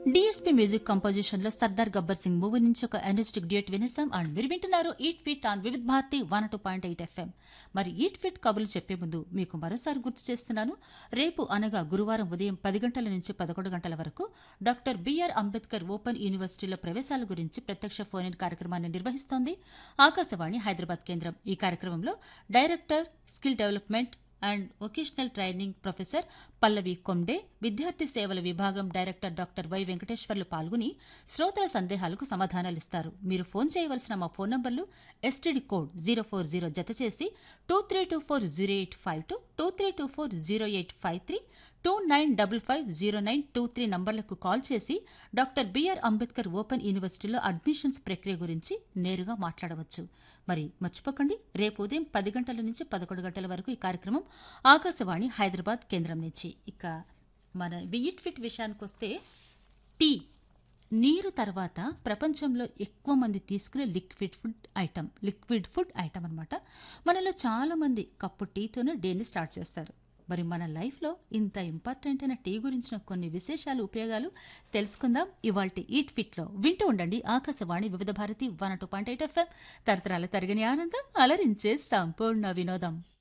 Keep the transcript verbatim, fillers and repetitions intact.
DSP music composition లో Sardar Gabbar Singh movie నుంచి ఒక ఎనర్జెటిక్ డ్యూయట్ వినేసాం. అండ్ మీరు వింటున్నారు eat fit on Vividh Bharati one two point eight FM. మరి ఈట్ ఫిట్ కబుర్లు చెప్పే ముందు మీకు మరోసారి గుర్తు చేస్తున్నాను. రేపు అనగా గురువారం ఉదయం పది గంటల నుంచి పదకొండు గంటల వరకు డాక్టర్ బిఆర్ అంబేద్కర్ ఓపెన్ యూనివర్సిటీలో ప్రవేశాల గురించి ప్రత్యక్ష ఫోన్ ఇన్ కార్యక్రమాన్ని నిర్వహిస్తోంది ఆకాశవాణి హైదరాబాద్ కేంద్రం. ఈ కార్యక్రమంలో director skill development and vocational training professor పల్లవి కొండే, విద్యార్థి సేవల విభాగం డైరెక్టర్ డాక్టర్ వై వెంకటేశ్వర్లు పాల్గొని శ్రోతల సందేహాలకు సమాధానాలిస్తారు. మీరు ఫోన్ చేయవలసిన మా ఫోన్ నంబర్లు STD code zero four zero జత చేసి two three two four zero eight five two two three two four zero eight five three two nine double five zero nine two three నంబర్లకు call చేసి doctor BR Ambedkar open యూనివర్సిటీలో admissions ప్రక్రియ గురించి నేరుగా మాట్లాడవచ్చు. మరి మర్చిపోకండి, రేపు ఉదయం పది గంటల నుంచి పదకొండు గంటల వరకు ఈ కార్యక్రమం ఆకాశవాణి హైదరాబాద్ కేంద్రం నుంచి. ఇక మన ఈట్ ఫిట్ విషయానికి వస్తే, టీ నీరు తర్వాత ప్రపంచంలో ఎక్కువ మంది తీసుకునే liquid food item liquid food item అనమాట. మనలో చాలా మంది కప్పు టీతోనే డేని స్టార్ట్ చేస్తారు. మరి మన లైఫ్లో ఇంత ఇంపార్టెంట్ అయిన టీ గురించిన కొన్ని విశేషాలు, ఉపయోగాలు తెలుసుకుందాం ఇవాల్టి ఈట్ ఫిట్లో. వింటూ ఉండండి ఆకాశవాణి వివిధ Bharati one two point eight FM. తరతరాల తరగని ఆనందం, అలరించే సంపూర్ణ వినోదం.